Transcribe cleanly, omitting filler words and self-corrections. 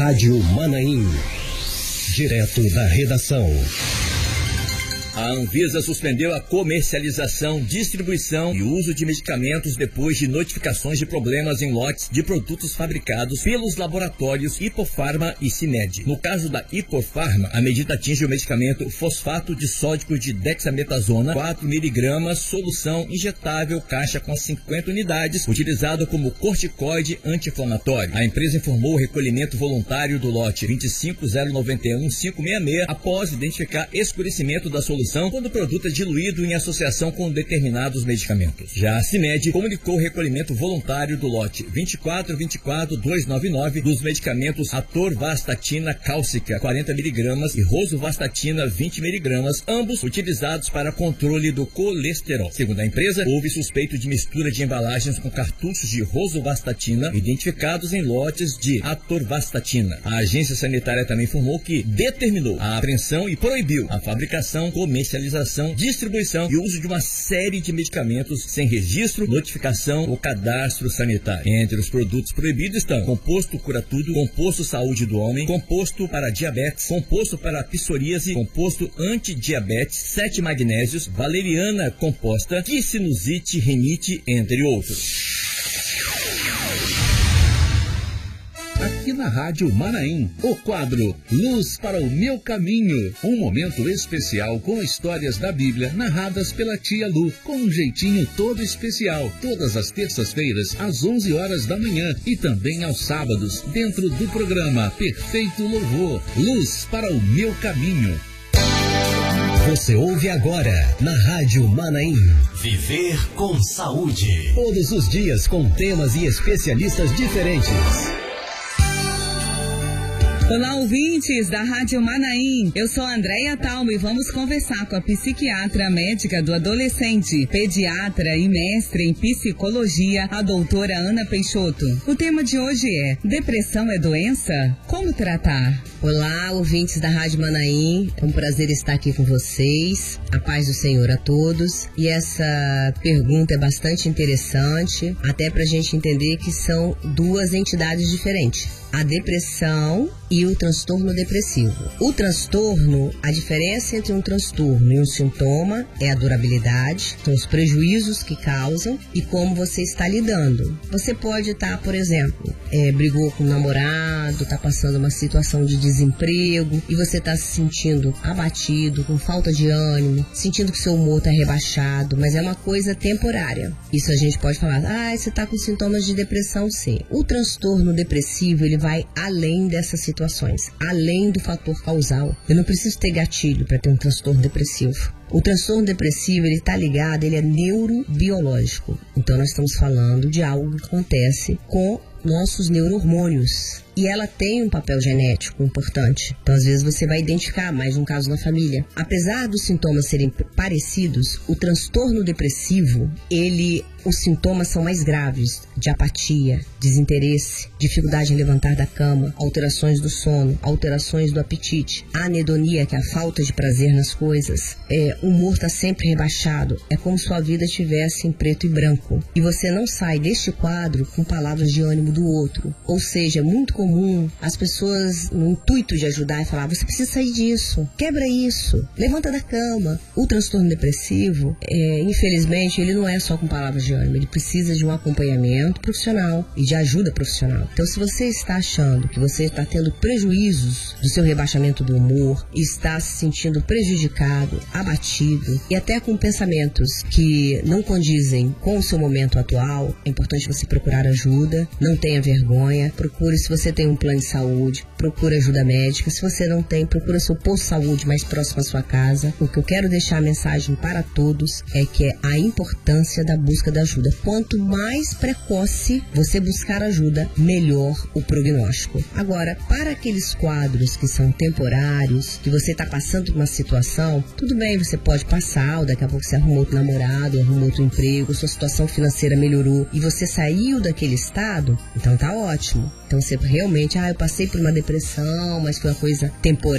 Rádio Manaim. Direto da redação. A Anvisa suspendeu a comercialização, distribuição e uso de medicamentos depois de notificações de problemas em lotes de produtos fabricados pelos laboratórios Hipofarma e CIMED. No caso da Hipofarma, a medida atinge o medicamento fosfato de sódico de dexametasona, 4 mg, solução injetável, caixa com 50 unidades, utilizado como corticoide anti-inflamatório. A empresa informou o recolhimento voluntário do lote 25091-566 após identificar escurecimento da solução quando o produto é diluído em associação com determinados medicamentos. Já a CIMED comunicou o recolhimento voluntário do lote 2429299 dos medicamentos atorvastatina cálcica 40 mg e rosuvastatina 20 mg, ambos utilizados para controle do colesterol. Segundo a empresa, houve suspeito de mistura de embalagens com cartuchos de rosuvastatina identificados em lotes de atorvastatina. A agência sanitária também informou que determinou a apreensão e proibiu a fabricação, comercialização, distribuição e uso de uma série de medicamentos sem registro, notificação ou cadastro sanitário. Entre os produtos proibidos estão composto cura tudo, composto saúde do homem, composto para diabetes, composto para psoríase, composto antidiabetes, 7 magnésios, valeriana composta, sinusite, rinite, entre outros. Aqui na Rádio Manaim, o quadro Luz para o Meu Caminho. Um momento especial com histórias da Bíblia narradas pela tia Lu, com um jeitinho todo especial. Todas as terças-feiras, às 11 horas da manhã e também aos sábados, dentro do programa Perfeito Louvor. Luz para o Meu Caminho. Você ouve agora, na Rádio Manaim. Viver com saúde. Todos os dias com temas e especialistas diferentes. Olá, ouvintes da Rádio Manaim. Eu sou a Andréia Talmo e vamos conversar com a psiquiatra médica do adolescente, pediatra e mestre em psicologia, a doutora Ana Peixoto. O tema de hoje é: depressão é doença? Como tratar? Olá, ouvintes da Rádio Manaim. É um prazer estar aqui com vocês. A paz do Senhor a todos. E essa pergunta é bastante interessante, até pra gente entender que são duas entidades diferentes: a depressão e o transtorno depressivo. O transtorno, a diferença entre um transtorno e um sintoma é a durabilidade, são os prejuízos que causam e como você está lidando. Você pode estar, por exemplo, brigou com um namorado, está passando uma situação de desemprego e você está se sentindo abatido, com falta de ânimo, sentindo que seu humor está rebaixado, mas é uma coisa temporária. Isso a gente pode falar: você está com sintomas de depressão, sim. O transtorno depressivo, ele vai além dessas situações, além do fator causal. Eu não preciso ter gatilho para ter um transtorno depressivo. O transtorno depressivo, ele está ligado, ele é neurobiológico. Então nós estamos falando de algo que acontece com nossos neurohormônios. E ela tem um papel genético importante. Então, às vezes, você vai identificar mais um caso na família. Apesar dos sintomas serem parecidos, o transtorno depressivo, os sintomas são mais graves, de apatia, desinteresse, dificuldade em levantar da cama, alterações do sono, alterações do apetite, anedonia, que é a falta de prazer nas coisas, o humor está sempre rebaixado, é como se sua vida estivesse em preto e branco. E você não sai deste quadro com palavras de ânimo do outro. Ou seja, é muito comum as pessoas, no intuito de ajudar, e falar: você precisa sair disso, quebra isso, levanta da cama. O transtorno depressivo, infelizmente, ele não é só com palavras de ânimo, ele precisa de um acompanhamento profissional e de ajuda profissional. Então, se você está achando que você está tendo prejuízos do seu rebaixamento do humor, está se sentindo prejudicado, abatido e até com pensamentos que não condizem com o seu momento atual, é importante você procurar ajuda. Não tenha vergonha, procure. Se você tem um plano de saúde, procure ajuda médica. Se você não tem, procura seu posto de saúde mais próximo à sua casa. O que eu quero deixar a mensagem para todos é que é a importância da busca da ajuda. Quanto mais precoce você buscar ajuda, melhor o prognóstico. Agora, para aqueles quadros que são temporários, que você está passando por uma situação, tudo bem, você pode passar, ou daqui a pouco você arrumou outro namorado, arrumou outro emprego, sua situação financeira melhorou e você saiu daquele estado, então tá ótimo. Então você realmente, eu passei por uma depressão, mas foi uma coisa temporária.